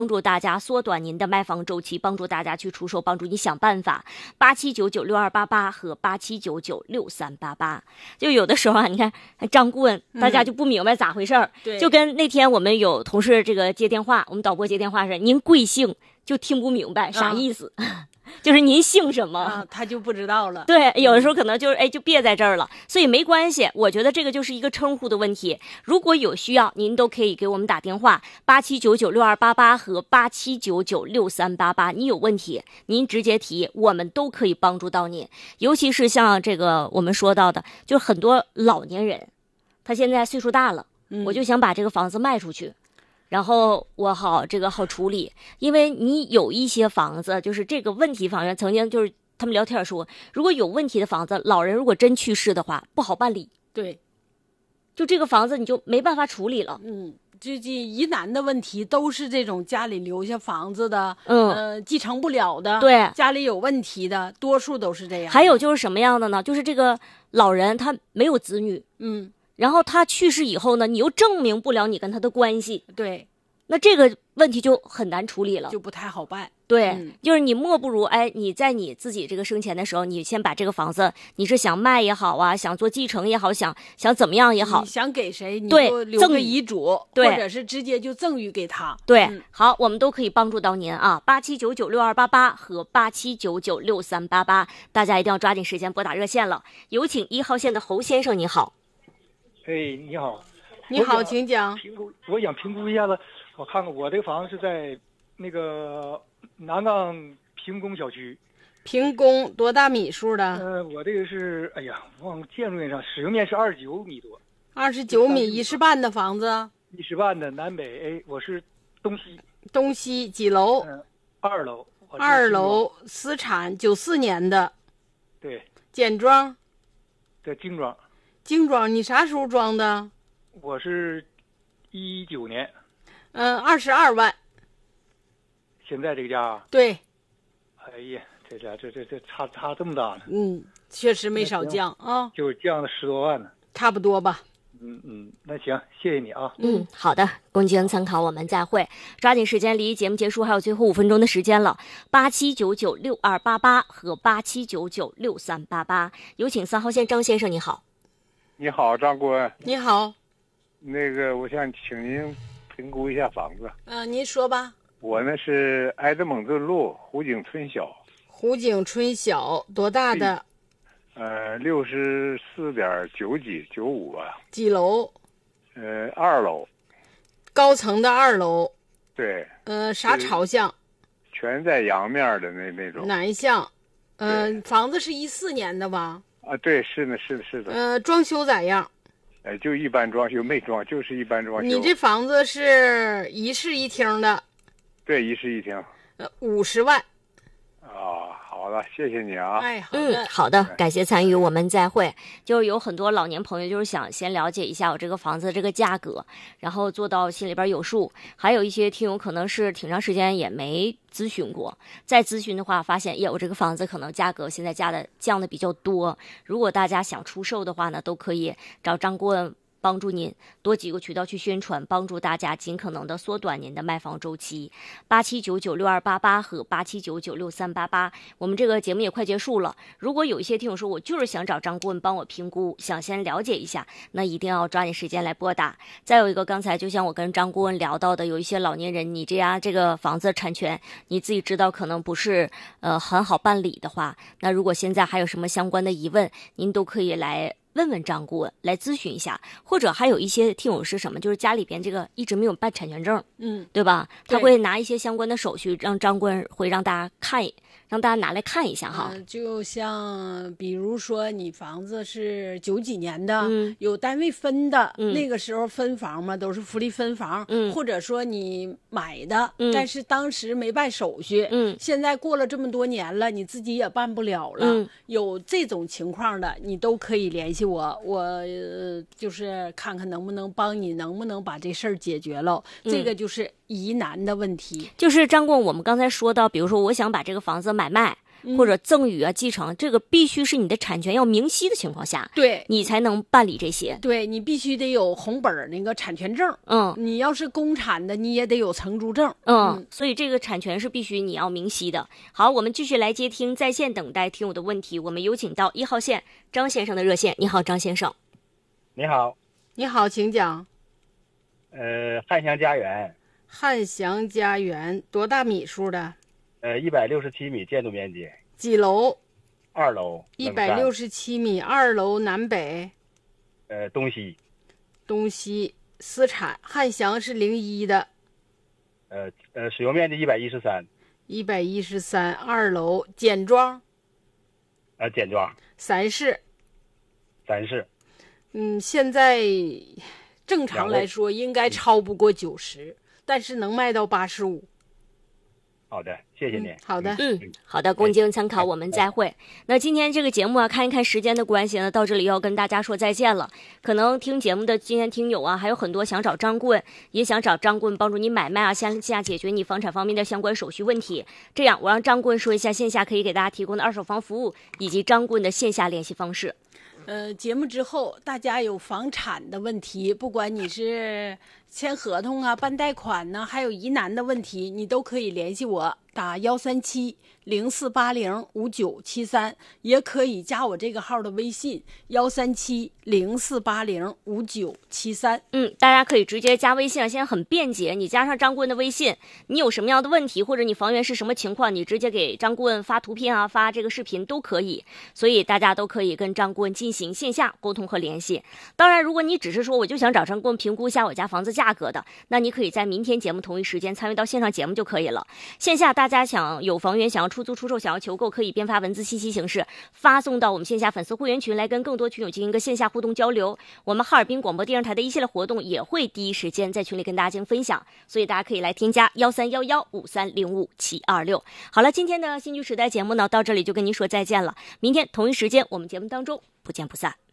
帮助大家缩短您的卖房周期，帮助大家去出售，帮助你想办法。87996288和87996388。就有的时候啊，你看张顾问，大家就不明白咋回事儿、就跟那天我们有同事这个接电话，我们导播接电话是您贵姓，就听不明白啥意思。就是您姓什么他就不知道了。 对，有的时候可能就是就别在这儿了，所以没关系。我觉得这个就是一个称呼的问题。如果有需要，您都可以给我们打电话87996288和87996388。你有问题，您直接提，我们都可以帮助到您。尤其是像这个我们说到的，就是很多老年人，他现在岁数大了，我就想把这个房子卖出去。然后我好处理，因为你有一些房子就是这个问题方面，曾经就是他们聊天说，如果有问题的房子，老人如果真去世的话，不好办理。 对， 就这个房子你就没办法处理了。 这疑难的问题都是这种家里留下房子的，继承不了的， 对， 家里有问题的，多数都是这样。 还有就是什么样的呢？就是这个老人他没有子女，然后他去世以后呢，你又证明不了你跟他的关系， 对， 那这个问题就很难处理了， 就不太好办。 对，就是你莫不如你在你自己这个生前的时候，你先把这个房子，你是想卖也好啊，想做继承也好，想怎么样也好， 你想给谁，你对， 就留个遗嘱， 对， 或者是直接就赠与给他。 对，好，我们都可以帮助到您啊，87996288和87996388，大家一定要抓紧时间拨打热线了。有请1号线的侯先生，你好。 你好。 你好，请讲。 我想评估一下子，我看看我这个房子是在那个南岗平工小区。 平工多大米数的？ 我这个是，忘了建筑面上使用面是29米多。 29米1室半的房子。 1室半的南北，我是东西。 东西几楼 ？2楼。 2楼，私产，94年的。 对。 简装。 对，精装。 精装，你啥时候装的？ 我是19年。 22万。 现在这个价？ 对。 哎呀，这差这么大呢？ 确实没少降啊， 就降了10多万呢。 差不多吧。 那行，谢谢你啊。 好的，供经参考，我们再会。抓紧时间，离节目结束还有最后5分钟的时间了。87996288和87996388，有请3号线张先生，你好。 你好，张顾问。 你好。 那个，我想请您评估一下房子。 您说吧。 我呢是埃德蒙顿路湖景春晓。 湖景春晓多大的 ？64.9几95吧。 几楼 ？2楼。 高层的2楼。 对。 啥朝向？ 全在阳面的那种。 南向。房子是14年的吧？ 对，是的。 装修咋样？ 就一般装修，没装，就是一般装修。 你这房子是1室1厅的？ 对，1室1厅。 50万。 好了，谢谢你啊。 好的，感谢参与，我们再会。就是有很多老年朋友就是想先了解一下我这个房子这个价格，然后做到心里边有数。还有一些听友可能是挺长时间也没咨询过，再咨询的话发现，我这个房子可能价格现在降的比较多。如果大家想出售的话呢，都可以找张顾问帮助您多几个渠道去宣传，帮助大家尽可能的缩短您的卖房周期。87996288和87996388，我们这个节目也快结束了。如果有一些听友说我就是想找张顾问帮我评估，想先了解一下，那一定要抓紧时间来拨打。再有一个，刚才就像我跟张顾问聊到的，有一些老年人，你这个房子产权你自己知道可能不是很好办理的话，那如果现在还有什么相关的疑问，您都可以来问问张顾问来咨询一下。或者还有一些听友是什么，就是家里边这个一直没有办产权证，对吧？他会拿一些相关的手续，让张顾问会让大家拿来看一下哈。 就像比如说你房子是90几年的，有单位分的，那个时候分房嘛，都是福利分房，或者说你买的，但是当时没办手续，现在过了这么多年了，你自己也办不了了，有这种情况的，你都可以联系我，就是看看能不能帮你，能不能把这事儿解决了。这个就是疑难的问题。 就是张顾问，我们刚才说到，比如说我想把这个房子买卖， 或者赠与啊、继承，这个必须是你的产权要明晰的情况下， 对， 你才能办理这些。 对，你必须得有红本那个产权证。你要是公产的，你也得有承租证。 所以这个产权是必须你要明晰的。好，我们继续来接听在线等待听友的问题，我们有请到1号线张先生的热线。你好，张先生。 你好。 你好，请讲。 汉翔家园。 汉翔家园多大米数的 ？167米建筑面积。 几楼 ？2楼。 167米，2楼南北？ 东西。 东西。私产，汉翔是01的。 使用面积113。 113，2楼简装。 简装。 3室。 3室。 现在正常来说应该超不过90，但是能卖到85。 好的，谢谢您。 好的， 好的，供经参考，我们再会。那今天这个节目啊，看一看时间的关系呢，到这里要跟大家说再见了。可能听节目的今天听友啊，还有很多想找张顾问，也想找张顾问帮助你买卖啊，线下解决你房产方面的相关手续问题。这样，我让张顾问说一下线下可以给大家提供的二手房服务，以及张顾问的线下联系方式。 节目之后，大家有房产的问题，不管你是签合同啊、办贷款呢，还有疑难的问题，你都可以联系我，打137-0480-5973，也可以加我这个号的微信137-0480-5973。 大家可以直接加微信啊，现在很便捷，你加上张顾问的微信，你有什么样的问题，或者你房源是什么情况，你直接给张顾问发图片啊、发这个视频都可以，所以大家都可以跟张顾问进行线下沟通和联系。当然，如果你只是说我就想找张顾问评估一下我家房子价格的，那你可以在明天节目同一时间参与到线上节目就可以了。线下大家想有房源，想要出租出售，想要求购，可以编发文字信息形式发送到我们线下粉丝会员群，来跟更多群友进行一个线下互动交流。我们哈尔滨广播电视台的一系列活动也会第一时间在群里跟大家进行分享，所以大家可以来添加13115305-726。好了，今天的新居时代节目呢，到这里就跟您说再见了。明天同一时间我们节目当中不见不散。